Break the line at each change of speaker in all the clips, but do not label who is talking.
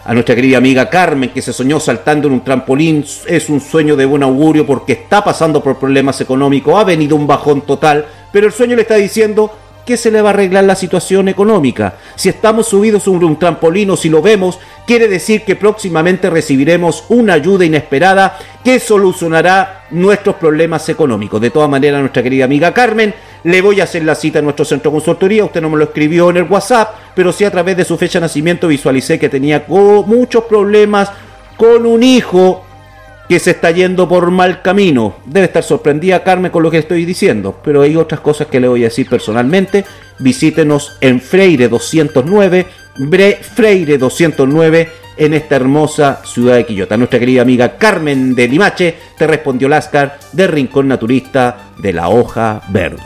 A nuestra querida amiga Carmen, que se soñó saltando en un trampolín, es un sueño de buen augurio porque está pasando por problemas económicos, ha venido un bajón total, pero el sueño le está diciendo que se le va a arreglar la situación económica. Si estamos subidos sobre un trampolín o si lo vemos, quiere decir que próximamente recibiremos una ayuda inesperada que solucionará nuestros problemas económicos. De todas maneras, nuestra querida amiga Carmen, le voy a hacer la cita en nuestro centro de consultoría. Usted no me lo escribió en el WhatsApp, pero sí a través de su fecha de nacimiento visualicé que tenía muchos problemas con un hijo que se está yendo por mal camino. Debe estar sorprendida Carmen con lo que estoy diciendo, pero hay otras cosas que le voy a decir personalmente. Visítenos en Freire 209, Freire 209, en esta hermosa ciudad de Quillota. Nuestra querida amiga Carmen de Limache te respondió Láscar de Rincón Naturista de la Hoja Verde.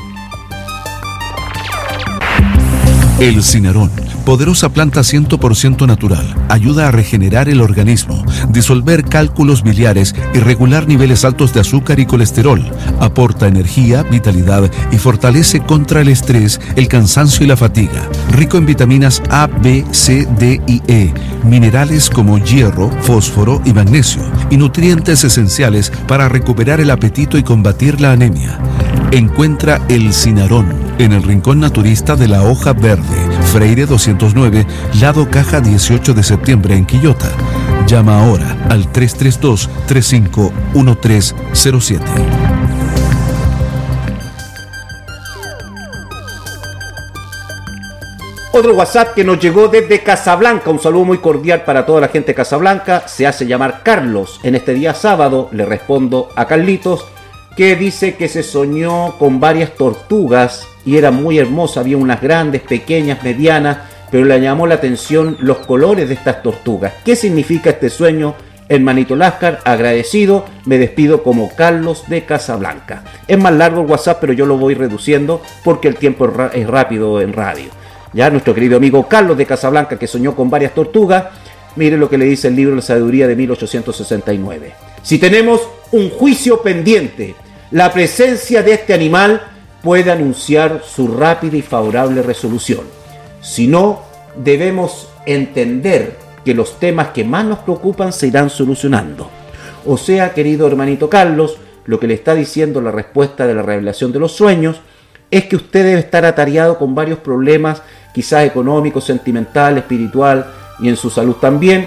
El Cinarón, poderosa planta 100% natural, ayuda a regenerar el organismo, disolver cálculos biliares y regular niveles altos de azúcar y colesterol. Aporta energía, vitalidad y fortalece contra el estrés, el cansancio y la fatiga. Rico en vitaminas A, B, C, D y E, minerales como hierro, fósforo y magnesio, y nutrientes esenciales para recuperar el apetito y combatir la anemia. Encuentra el Cinarón en el Rincón Naturista de la Hoja Verde, Freire 209, lado Caja 18 de septiembre en Quillota. Llama ahora al 332-351307.
Otro WhatsApp que nos llegó desde Casablanca, un saludo muy cordial para toda la gente de Casablanca, se hace llamar Carlos. En este día sábado le respondo a Carlitos, que dice que se soñó con varias tortugas y era muy hermosa, había unas grandes, pequeñas, medianas, pero le llamó la atención los colores de estas tortugas. ¿Qué significa este sueño, hermanito Láscar? Agradecido, me despido como Carlos de Casablanca. Es más largo el WhatsApp, pero yo lo voy reduciendo porque el tiempo es rápido en radio. Ya nuestro querido amigo Carlos de Casablanca, que soñó con varias tortugas, mire lo que le dice el libro La Sabiduría de 1869. Si tenemos un juicio pendiente, la presencia de este animal puede anunciar su rápida y favorable resolución. Si no, debemos entender que los temas que más nos preocupan se irán solucionando. O sea, querido hermanito Carlos, lo que le está diciendo la respuesta de la revelación de los sueños es que usted debe estar atareado con varios problemas, quizás económicos, sentimental, espiritual y en su salud también.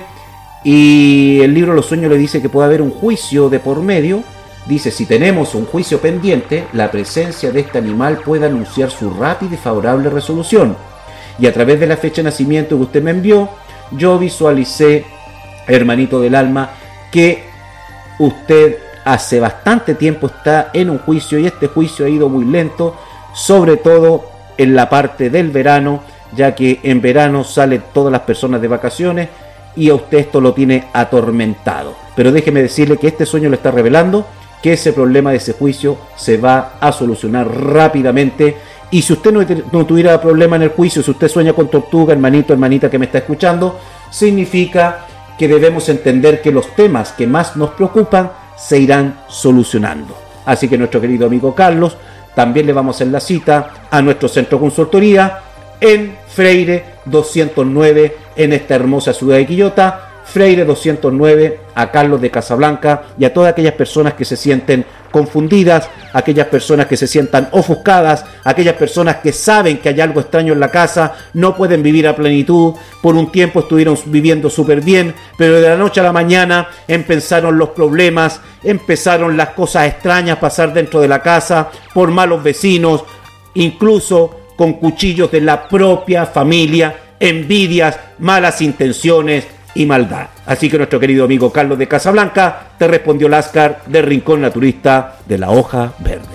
Y el libro de los sueños le dice que puede haber un juicio de por medio. Dice, si tenemos un juicio pendiente, la presencia de este animal puede anunciar su rápida y favorable resolución. Y a través de la fecha de nacimiento que usted me envió, yo visualicé, hermanito del alma, que usted hace bastante tiempo está en un juicio y este juicio ha ido muy lento, sobre todo en la parte del verano, ya que en verano salen todas las personas de vacaciones y a usted esto lo tiene atormentado. Pero déjeme decirle que este sueño le está revelando que ese problema de ese juicio se va a solucionar rápidamente. Y si usted no tuviera problema en el juicio, si usted sueña con tortuga, hermanito, hermanita que me está escuchando, significa que debemos entender que los temas que más nos preocupan se irán solucionando. Así que nuestro querido amigo Carlos, también le vamos a hacer la cita a nuestro centro de consultoría en Freire 209, en esta hermosa ciudad de Quillota. Freire 209, a Carlos de Casablanca y a todas aquellas personas que se sienten confundidas, aquellas personas que se sientan ofuscadas, aquellas personas que saben que hay algo extraño en la casa, no pueden vivir a plenitud, por un tiempo estuvieron viviendo súper bien, pero de la noche a la mañana empezaron los problemas, empezaron las cosas extrañas a pasar dentro de la casa, por malos vecinos, incluso con cuchillos de la propia familia, envidias, malas intenciones y maldad. Así que nuestro querido amigo Carlos de Casablanca te respondió Láscar de Rincón Naturista de la Hoja Verde.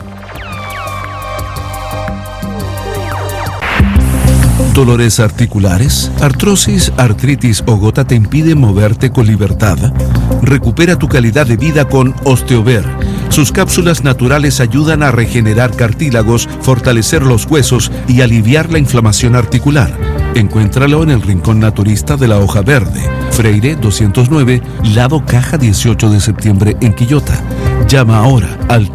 ¿Dolores articulares, artrosis, artritis o gota te impiden moverte con libertad? Recupera tu calidad de vida con Osteover. Sus cápsulas naturales ayudan a regenerar cartílagos, fortalecer los huesos y aliviar la inflamación articular. Encuéntralo en el Rincón Naturista de la Hoja Verde, Freire 209, lado Caja 18 de septiembre en Quillota. Llama ahora al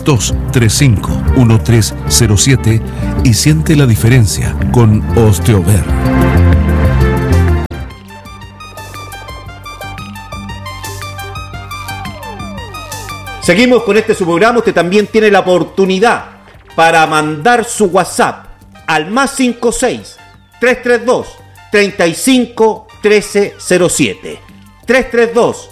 332-351307 y siente la diferencia con Osteover.
Seguimos con este su programa. Usted también tiene la oportunidad para mandar su WhatsApp al más 56 332 35 1307. 332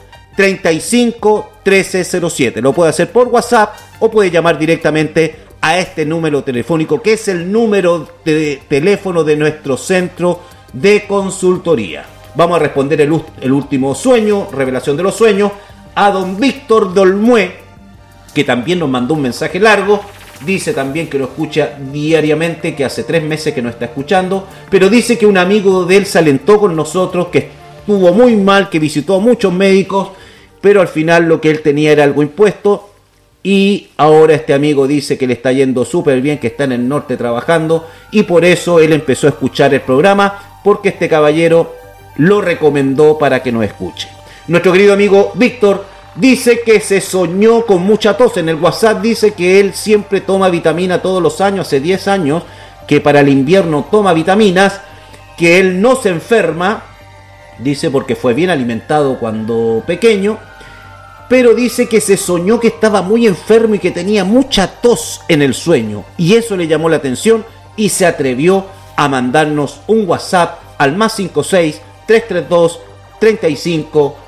35 1307. Lo puede hacer por WhatsApp o puede llamar directamente a este número telefónico, que es el número de teléfono de nuestro centro de consultoría. Vamos a responder el último sueño, revelación de los sueños, a don Víctor Dolmué, que también nos mandó un mensaje largo. Dice también que lo escucha diariamente, que hace 3 meses que no está escuchando, pero dice que un amigo de él se alentó con nosotros, que estuvo muy mal, que visitó a muchos médicos, pero al final lo que él tenía era algo impuesto, y ahora este amigo dice que le está yendo súper bien, que está en el norte trabajando, y por eso él empezó a escuchar el programa, porque este caballero lo recomendó para que nos escuche. Nuestro querido amigo Víctor dice que se soñó con mucha tos. En el WhatsApp dice que él siempre toma vitamina todos los años, hace 10 años, que para el invierno toma vitaminas, que él no se enferma, dice porque fue bien alimentado cuando pequeño, pero dice que se soñó que estaba muy enfermo y que tenía mucha tos en el sueño, y eso le llamó la atención y se atrevió a mandarnos un WhatsApp al más 56 332 35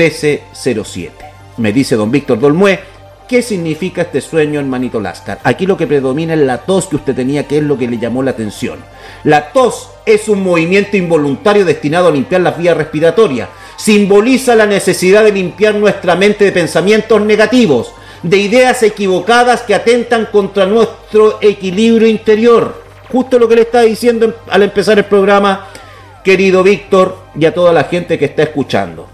1307. Me dice don Víctor Dolmué, ¿qué significa este sueño, hermanito Lascar? Aquí lo que predomina es la tos que usted tenía, que es lo que le llamó la atención. La tos es un movimiento involuntario destinado a limpiar las vías respiratorias. Simboliza la necesidad de limpiar nuestra mente de pensamientos negativos, de ideas equivocadas que atentan contra nuestro equilibrio interior. Justo lo que le estaba diciendo al empezar el programa, querido Víctor, y a toda la gente que está escuchando.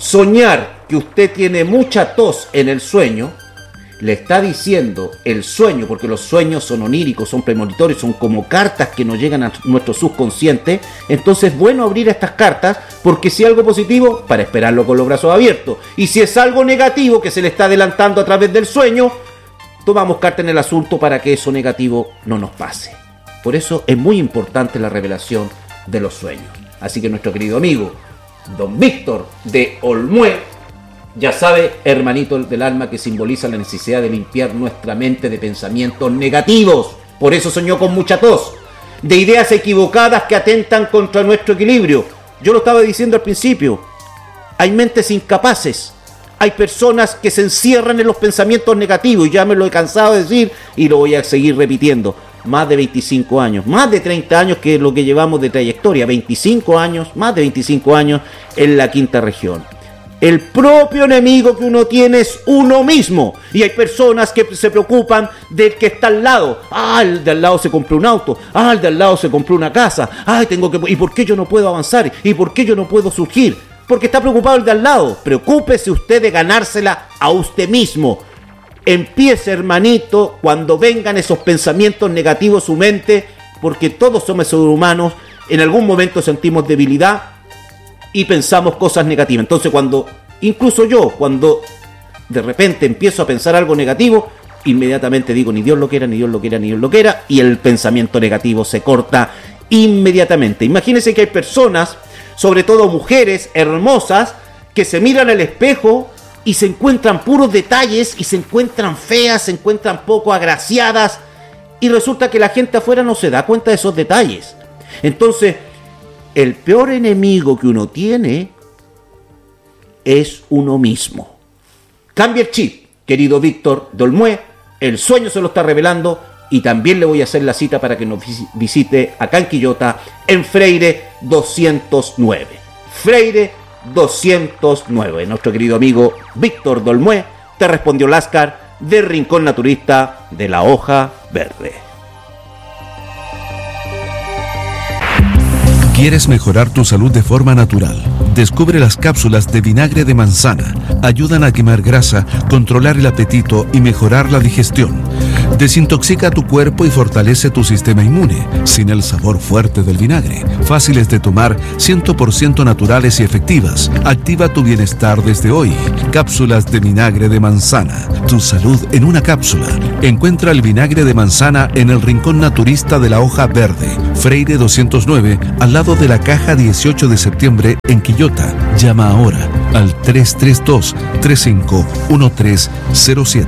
Soñar que usted tiene mucha tos en el sueño, le está diciendo el sueño, porque los sueños son oníricos, son premonitorios, son como cartas que nos llegan a nuestro subconsciente. Entonces es bueno abrir estas cartas, porque si es algo positivo, para esperarlo con los brazos abiertos, y si es algo negativo que se le está adelantando a través del sueño, tomamos carta en el asunto para que eso negativo no nos pase. Por eso es muy importante la revelación de los sueños. Así que nuestro querido amigo don Víctor de Olmué, ya sabe, hermanito del alma, que simboliza la necesidad de limpiar nuestra mente de pensamientos negativos. Por eso soñó con mucha tos, de ideas equivocadas que atentan contra nuestro equilibrio. Yo lo estaba diciendo al principio, hay mentes incapaces, hay personas que se encierran en los pensamientos negativos, y ya me lo he cansado de decir y lo voy a seguir repitiendo. Más de 25 años, más de 30 años que es lo que llevamos de trayectoria, 25 años, más de 25 años en la quinta región. El propio enemigo que uno tiene es uno mismo, y hay personas que se preocupan del que está al lado. El de al lado se compró un auto, el de al lado se compró una casa, ¿y por qué yo no puedo avanzar? ¿Y por qué yo no puedo surgir? Porque está preocupado el de al lado. Preocúpese usted de ganársela a usted mismo. Empiece, hermanito, cuando vengan esos pensamientos negativos a su mente, porque todos somos seres humanos, en algún momento sentimos debilidad y pensamos cosas negativas. Entonces incluso yo, cuando de repente empiezo a pensar algo negativo, inmediatamente digo, ni Dios lo quiera, ni Dios lo quiera, ni Dios lo quiera, y el pensamiento negativo se corta inmediatamente. Imagínense que hay personas, sobre todo mujeres hermosas, que se miran al espejo y se encuentran puros detalles, y se encuentran feas, se encuentran poco agraciadas, y resulta que la gente afuera no se da cuenta de esos detalles. Entonces, el peor enemigo que uno tiene es uno mismo. Cambia el chip, querido Víctor Dolmué, el sueño se lo está revelando, y también le voy a hacer la cita para que nos visite acá en Quillota, en Freire 209. Freire 209. Nuestro querido amigo Víctor Dolmué, te respondió Lascar, de Rincón Naturista de la Hoja Verde.
¿Quieres mejorar tu salud de forma natural? Descubre las cápsulas de vinagre de manzana. Ayudan a quemar grasa, controlar el apetito y mejorar la digestión. Desintoxica tu cuerpo y fortalece tu sistema inmune, sin el sabor fuerte del vinagre. Fáciles de tomar, 100% naturales y efectivas. Activa tu bienestar desde hoy. Cápsulas de vinagre de manzana. Tu salud en una cápsula. Encuentra el vinagre de manzana en el Rincón Naturista de la Hoja Verde, Freire 209, al lado lado de la caja 18 de septiembre en Quillota. Llama ahora al 332-351307.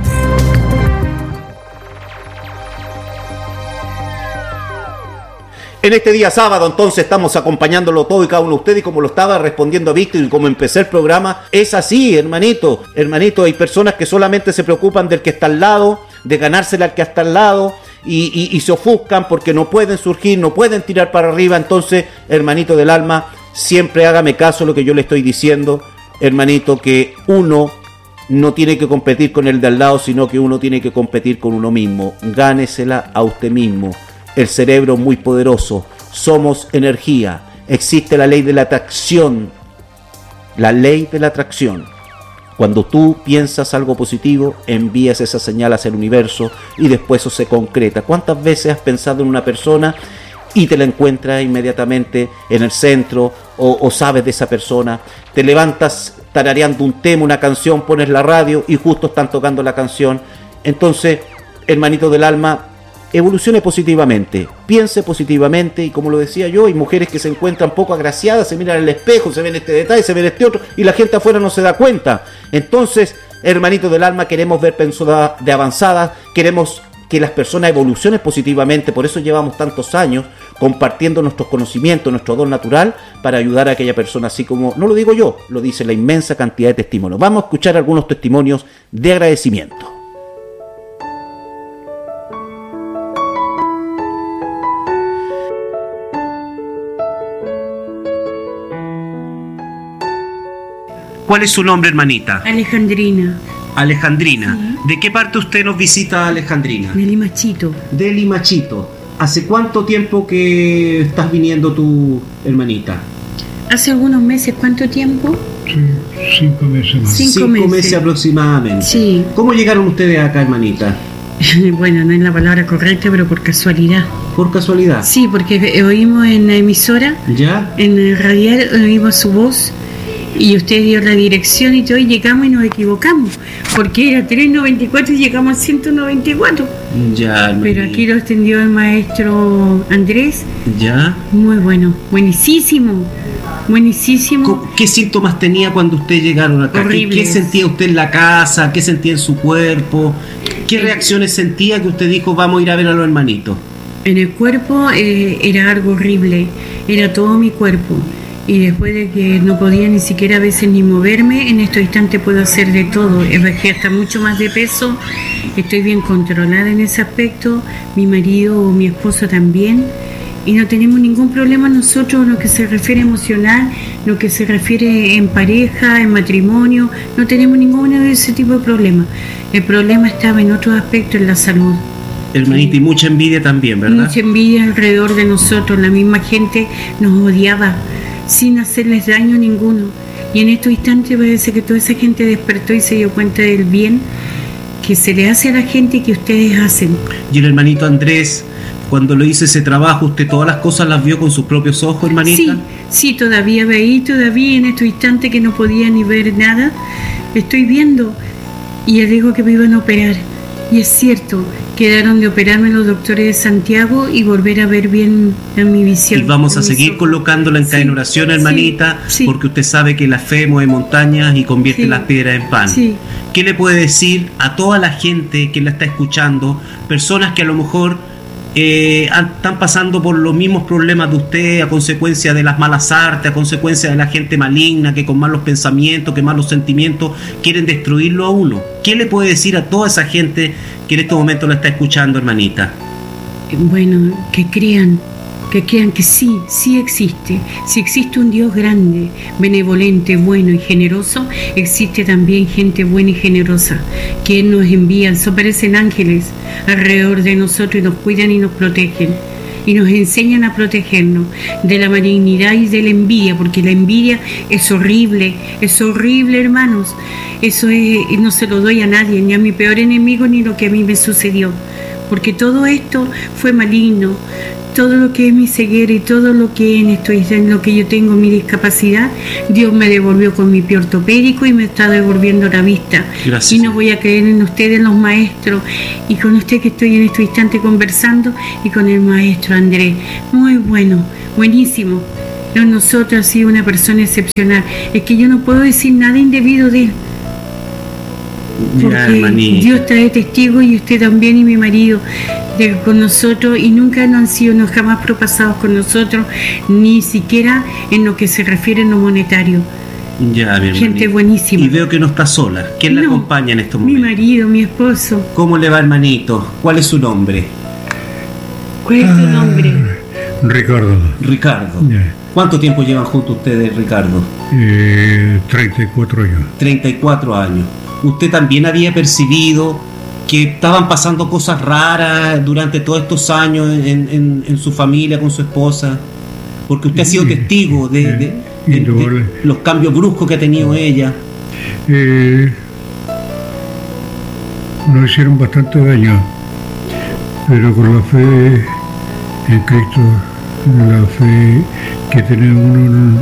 En este día sábado, entonces, estamos acompañándolo todo y cada uno de ustedes, y como lo estaba respondiendo a Víctor y como empecé el programa, es así, hermanito. Hermanito, hay personas que solamente se preocupan del que está al lado, de ganársela al que está al lado, y se ofuscan porque no pueden surgir, no pueden tirar para arriba. Entonces, hermanito del alma, siempre hágame caso a lo que yo le estoy diciendo, hermanito, que uno no tiene que competir con el de al lado, sino que uno tiene que competir con uno mismo. Gánesela a usted mismo. El cerebro es muy poderoso, somos energía, existe la ley de la atracción, la ley de la atracción. Cuando tú piensas algo positivo, envías esa señal hacia el universo y después eso se concreta. ¿Cuántas veces has pensado en una persona y te la encuentras inmediatamente en el centro o sabes de esa persona? Te levantas tarareando un tema, una canción, pones la radio y justo están tocando la canción. Entonces, hermanito del alma, evolucione positivamente, piense positivamente, y como lo decía yo, hay mujeres que se encuentran poco agraciadas, se miran al espejo, se ven este detalle, se ven este otro, y la gente afuera no se da cuenta. Entonces, hermanito del alma, queremos ver personas de avanzadas, queremos que las personas evolucionen positivamente, por eso llevamos tantos años compartiendo nuestros conocimientos, nuestro don natural, para ayudar a aquella persona, así como, no lo digo yo, lo dice la inmensa cantidad de testimonios. Vamos a escuchar algunos testimonios de agradecimiento. ¿Cuál es su nombre, hermanita?
Alejandrina.
Alejandrina.
Sí.
¿De qué parte usted nos visita, Alejandrina?
De Limachito.
De Limachito. ¿Hace cuánto tiempo que estás viniendo tu hermanita?
Hace algunos meses. ¿Cuánto tiempo?
5 meses más.
5
meses aproximadamente.
Sí.
¿Cómo llegaron ustedes acá, hermanita?
Bueno, no es la palabra correcta, pero por casualidad.
¿Por casualidad?
Sí, porque oímos en la emisora,
¿Ya?
en el radial, oímos su voz. Y usted dio la dirección y todo, y llegamos y nos equivocamos, porque era 394 y llegamos a 194.
Ya, hermanita.
Pero aquí lo extendió el maestro Andrés.
¿Ya?
Muy bueno, buenísimo.
¿Qué síntomas tenía cuando ustedes llegaron acá? ¿Qué sentía usted en la casa? ¿Qué sentía en su cuerpo? ¿Qué reacciones sentía que usted dijo, vamos a ir a ver a los hermanitos?
En el cuerpo era algo horrible, era todo mi cuerpo. Y después de que no podía ni siquiera a veces ni moverme, en estos instantes puedo hacer de todo. Bajé hasta mucho más de peso, estoy bien controlada en ese aspecto, mi marido o mi esposo también, y no tenemos ningún problema nosotros en lo que se refiere emocional, lo que se refiere en pareja, en matrimonio, no tenemos ninguno de ese tipo de problemas. El problema estaba en otros aspectos, en la salud.
Hermanita, y mucha envidia también, ¿verdad?
Mucha envidia alrededor de nosotros, la misma gente nos odiaba, sin hacerles daño ninguno. Y en estos instantes parece que toda esa gente despertó y se dio cuenta del bien que se le hace a la gente y que ustedes hacen.
Y el hermanito Andrés, cuando lo hizo ese trabajo, ¿usted todas las cosas las vio con sus propios ojos, hermanita?
Sí, todavía veí, todavía en estos instantes que no podía ni ver nada, estoy viendo. Y él dijo que me iban a operar. Y es cierto, quedaron de operarme los doctores de Santiago y volver a ver bien en mi visión.
Y vamos a seguir colocándola en cadena oración, hermanita, porque usted sabe que la fe mueve montañas y convierte las piedras en pan.
Sí.
¿Qué le puede decir a toda la gente que la está escuchando, personas que a lo mejor están pasando por los mismos problemas de usted a consecuencia de las malas artes, a consecuencia de la gente maligna que con malos pensamientos, que malos sentimientos quieren destruirlo a uno? ¿Qué le puede decir a toda esa gente que en este momento la está escuchando, hermanita?
Bueno, que crean que sí existe. Si existe un Dios grande, benevolente, bueno y generoso, existe también gente buena y generosa, que Él nos envía, aparecen ángeles alrededor de nosotros y nos cuidan y nos protegen. Y nos enseñan a protegernos de la malignidad y de la envidia, porque la envidia es horrible, hermanos. Eso no se lo doy a nadie, ni a mi peor enemigo, ni lo que a mí me sucedió, porque todo esto fue maligno. Todo lo que es mi ceguera y todo lo que en lo que yo tengo, mi discapacidad, Dios me devolvió con mi pie ortopédico y me está devolviendo la vista.
Gracias.
Y no voy a creer en ustedes, los maestros, y con usted que estoy en este instante conversando, y con el maestro Andrés. Muy bueno, buenísimo. Pero nosotros ha sido una persona excepcional. Es que yo no puedo decir nada indebido de él. Porque Dios trae testigos y usted también y mi marido con nosotros, y nunca no han sido jamás propasados con nosotros, ni siquiera en lo que se refiere a lo monetario.
Ya, mi
gente buenísima.
Y veo que no está sola. ¿Quién la acompaña en estos momentos?
Mi marido, mi esposo.
¿Cómo le va, hermanito? ¿Cuál es su nombre?
¿Cuál es tu nombre?
Ricardo.
Ricardo.
Yeah.
¿Cuánto tiempo llevan juntos ustedes, Ricardo?
34 años.
34 años. ¿Usted también había percibido que estaban pasando cosas raras durante todos estos años en su familia, con su esposa? Porque usted ha sido testigo de los cambios bruscos que ha tenido ella.
Nos hicieron bastante daño, pero con la fe en Cristo, la fe que tiene uno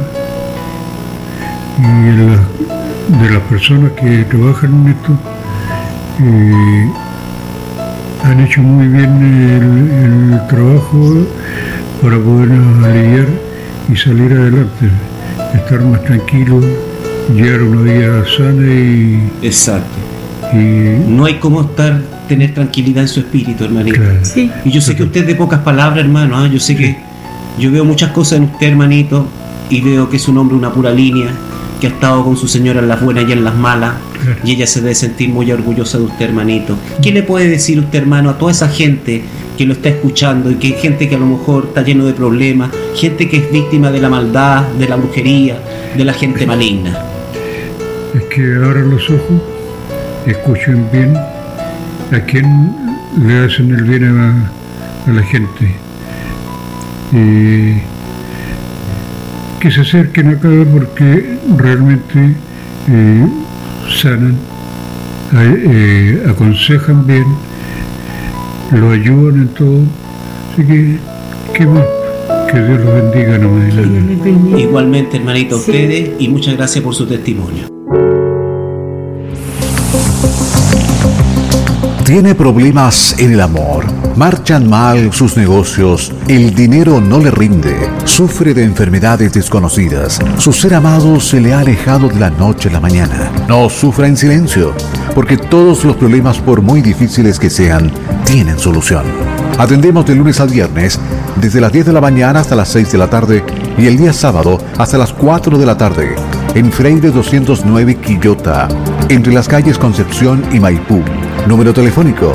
y de las personas que trabajan en esto, han hecho muy bien el trabajo para podernos aliviar y salir adelante, estar más tranquilos, llevar una vida sana y...
Exacto. No hay como tener tranquilidad en su espíritu, hermanito.
Claro.
Sí.
Y yo sé que usted es de pocas palabras, hermano, yo sé que yo veo muchas cosas en usted, hermanito, y veo que es un hombre una pura línea, que ha estado con su señora en las buenas y en las malas, y ella se debe sentir muy orgullosa de usted, hermanito. ¿Qué le puede decir usted, hermano, a toda esa gente que lo está escuchando, y que gente que a lo mejor está lleno de problemas, gente que es víctima de la maldad, de la brujería, de la gente maligna?
Es que abran los ojos, escuchen bien a quién le hacen el bien a la gente, y que se acerquen acá porque realmente sanan, aconsejan bien, lo ayudan en todo. Así que, ¿qué más? Que Dios los bendiga, no me digan.
Igualmente, hermanito, a ustedes, y muchas gracias por su testimonio.
¿Tiene problemas en el amor? ¿Marchan mal sus negocios? ¿El dinero no le rinde? ¿Sufre de enfermedades desconocidas? ¿Su ser amado se le ha alejado de la noche a la mañana? No sufra en silencio, porque todos los problemas, por muy difíciles que sean, tienen solución. Atendemos de lunes al viernes, desde las 10 de la mañana hasta las 6 de la tarde, y el día sábado hasta las 4 de la tarde, en Freire 209 Quillota, entre las calles Concepción y Maipú. Número telefónico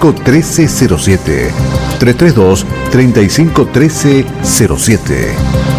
332-351307. 332-351307.